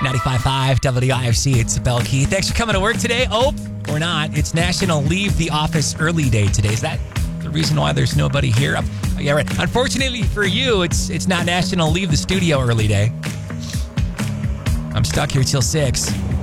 95.5 WIFC. It's Belle Key. Thanks for coming to work today. Oh, or not. It's National Leave the Office Early Day today. Is that the reason why there's nobody here? Oh, yeah, right. Unfortunately for you, it's not National Leave the Studio Early Day. I'm stuck here till 6.